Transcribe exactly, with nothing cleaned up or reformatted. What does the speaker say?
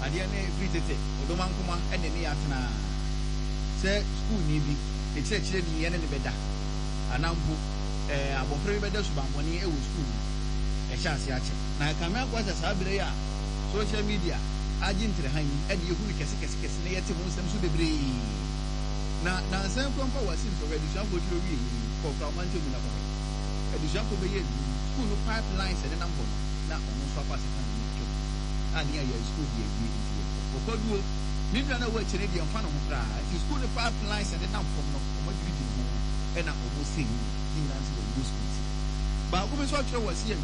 adeɛ ne free tete odoma nkoma ɛne ne atena sɛ school ni bi ekyerɛkyerɛ ni yɛne ne bɛda anampo eh abɔfra bi bɛda subanbɔne ɛwɔ school ɛhyɛ ase akyɛ na kame akɔ sɛ saa bere ya social media agye ntrehan ɛne yɛhu ne kɛse kɛse kɛse ne yɛte ho nsɛm so bebree na na nsɛm kɔmpa wasi nso adusuafo twiro wie kɔkra ɔmante mu na kɔkɔ adusuafo bɛyɛ school no pipeline sɛ de nam bɔ na ɔno nso afa se kan ne twɛ a ne yɛ school bi ebi ntie kɔkɔduo ne nua na wɔ akyire deɛ mfa no ho kraa nti school no pipeline sɛ de nam fam no ɔmo diri di ho ɛna ɔmo sei ne nyinaa nso wɔ school ba ko bi so atwere wɔ se